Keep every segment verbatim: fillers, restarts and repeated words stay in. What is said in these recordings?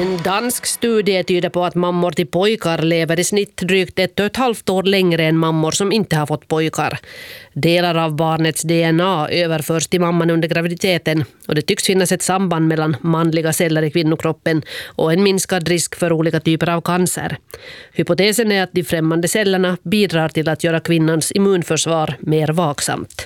En dansk studie tyder på att mammor till pojkar lever i snitt drygt ett och ett halvt år längre än mammor som inte har fått pojkar. Delar av barnets D N A överförs till mamman under graviditeten och det tycks finnas ett samband mellan manliga celler i kvinnokroppen och en minskad risk för olika typer av cancer. Hypotesen är att de främmande cellerna bidrar till att göra kvinnans immunförsvar mer vaksamt.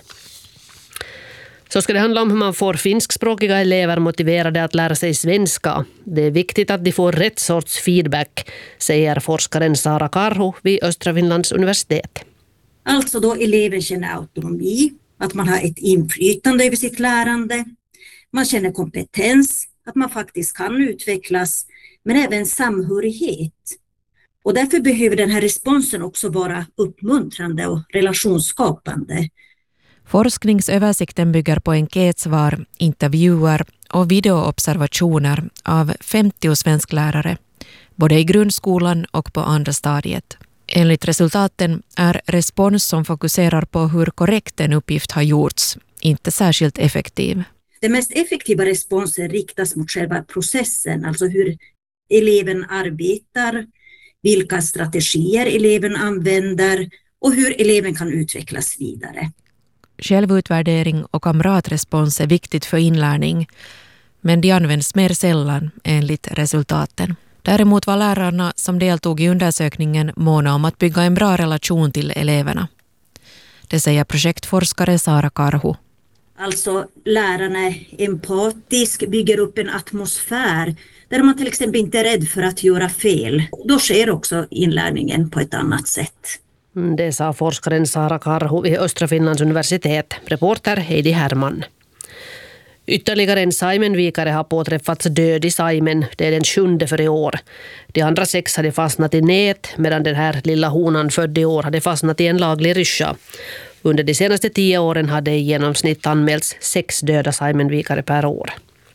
Så ska det handla om hur man får finskspråkiga elever motiverade att lära sig svenska. Det är viktigt att de får rätt sorts feedback, säger forskaren Sara Karhu vid Östra Finlands universitet. Alltså då eleven känner autonomi, att man har ett inflytande över sitt lärande. Man känner kompetens, att man faktiskt kan utvecklas, men även samhörighet. Och därför behöver den här responsen också vara uppmuntrande och relationsskapande. Forskningsöversikten bygger på enkätsvar, intervjuer och videoobservationer av femtio svensklärare, både i grundskolan och på andra stadiet. Enligt resultaten är respons som fokuserar på hur korrekt en uppgift har gjorts inte särskilt effektiv. Den mest effektiva responsen riktas mot själva processen, alltså hur eleven arbetar, vilka strategier eleven använder och hur eleven kan utvecklas vidare. Självutvärdering och kamratrespons är viktigt för inlärning, men de används mer sällan enligt resultaten. Däremot var lärarna som deltog i undersökningen måna om att bygga en bra relation till eleverna. Det säger projektforskare Sara Karhu. Alltså lärarna är empatisk, bygger upp en atmosfär där man till exempel inte är rädd för att göra fel. Då sker också inlärningen på ett annat sätt. Det sa forskaren Sara Karhu vid Östra Finlands universitet. Reporter Heidi Herman. Ytterligare en saimenvikare har påträffats död i Saimen. Det är den sjunde för i år. De andra sex hade fastnat i nät medan den här lilla honan född i år hade fastnat i en laglig ryscha. Under de senaste tio åren hade i genomsnitt anmälts sex döda saimenvikare per år.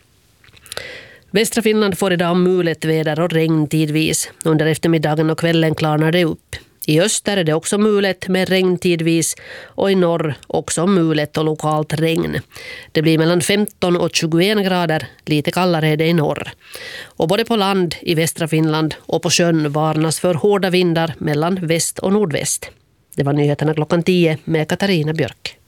Västra Finland får idag mulet väder och regn tidvis. Under eftermiddagen och kvällen klarnar det upp. I öster är det också mulet med regn tidvis och i norr också mulet och lokalt regn. Det blir mellan femton och tjugoen grader, lite kallare är det i norr. Och både på land i västra Finland och på sjön varnas för hårda vindar mellan väst och nordväst. Det var nyheterna klockan tio med Katarina Björk.